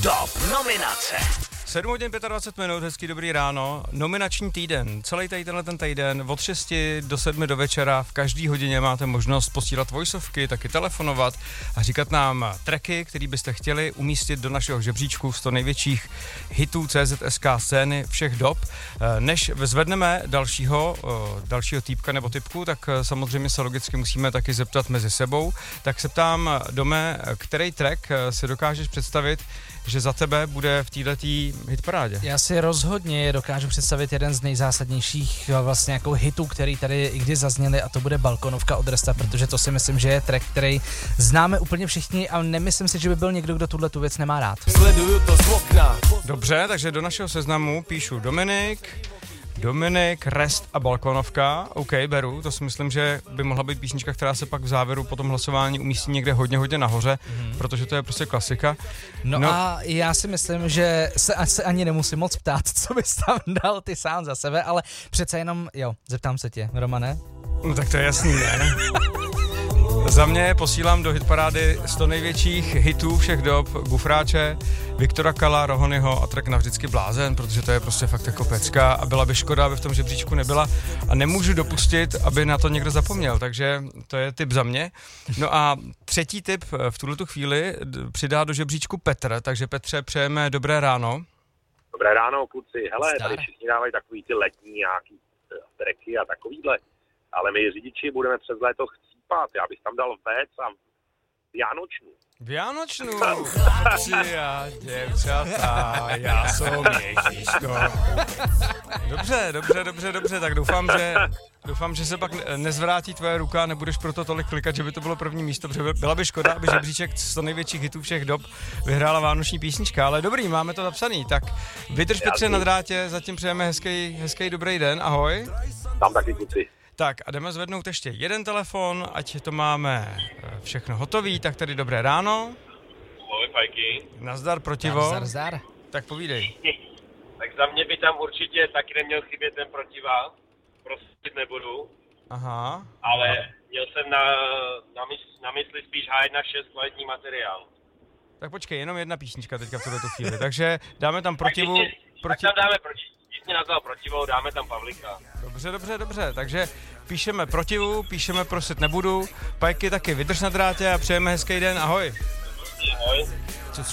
DOP nominace. 7 hodin 25 minut, hezký dobrý ráno, nominační týden, celý ten týden od 6 do 7 do večera, v každý hodině máte možnost posílat voiceovky, taky telefonovat a říkat nám tracky, který byste chtěli umístit do našeho žebříčku 100 největších hitů CZSK scény všech dob. Než zvedneme dalšího týpka nebo typku, tak samozřejmě se logicky musíme taky zeptat mezi sebou, tak se ptám, Dome, který track si dokážeš představit, že za tebe bude v této hitparádě? Já si rozhodně dokážu představit jeden z nejzásadnějších vlastně jako hitů, který tady i kdy zazněly, a to bude Balkonovka od Resta, protože to si myslím, že je track, který známe úplně všichni a nemyslím si, že by byl někdo, kdo tuhle tu věc nemá rád. Sleduju to z okna. Dobře, takže do našeho seznamu píšu Dominik, Rest a Balkonovka. OK, beru, to si myslím, že by mohla být písnička, která se pak v závěru po tom hlasování umístí někde hodně nahoře, protože to je prostě klasika. No a já si myslím, že se ani nemusím moc ptát, co bys tam dal ty sám za sebe, ale přece jenom, zeptám se tě, Romane. No tak to je jasný, ne? Za mě posílám do hitparády 100 největších hitů všech dob Gufráče, Viktora Kala, Rohonyho a track Navždycky blázen, protože to je prostě fakt jako pecka a byla by škoda, aby v tom žebříčku nebyla a nemůžu dopustit, aby na to někdo zapomněl, takže to je tip za mě. No a třetí tip v tuhletu chvíli přidá do žebříčku Petr, takže Petře, přejeme dobré ráno. Dobré ráno, kluci. Hele, tady všichni dávají takový ty letní nějaký tracky a takovýhle, ale my řidiči budeme přes léto chcípat, já bych tam dal vec a Vánočnou, chlapci a děvčata, já jsem Ježíško. Dobře, tak doufám, že se pak nezvrátí tvoje ruka a nebudeš proto tolik klikat, že by to bylo první místo, protože byla by škoda, aby žebříček 100 největších hitů všech dob vyhrála vánoční písnička, ale dobrý, máme to napsaný, tak vydrž Petře na drátě, zatím přejeme hezký dobrý den, ahoj. Tam taky kluci. Tak a jdeme zvednout ještě jeden telefon, ať to máme všechno hotový, tak tady dobré ráno. Ahoj, Fajky. Nazdar, protivo. Nazdar. Tak povídej. Tak za mě by tam určitě taky neměl chybět ten protivák. Prostě nebudu. Aha. Ale měl jsem na mysli spíš H1.6 kvalitní materiál. Tak počkej, jenom jedna písnička teďka v tuto chvíli, takže dáme tam protivu. Tak tam dáme Když mě nazval protivou, dáme tam Pavlíka. Dobře, takže píšeme protivu, píšeme prosit nebudu, Pajky taky vydrž na drátě a přejeme hezký den, ahoj. Ahoj.